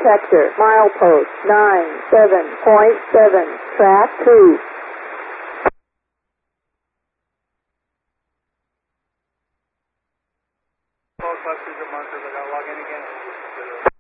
detector, milepost 97.7, track 2. Both clusters are markers. I gotta log in again.